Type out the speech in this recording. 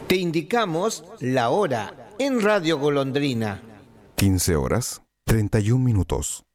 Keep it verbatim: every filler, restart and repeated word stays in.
Te indicamos la hora en Radio Golondrina. quince horas, treinta y un minutos.